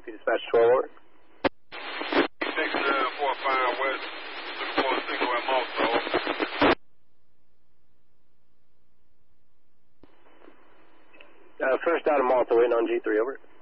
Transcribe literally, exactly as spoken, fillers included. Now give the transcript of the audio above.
P dispatch twelve, over. six four five West, looking for a single at Malta. Uh, first out of Malta, waiting on G three, over.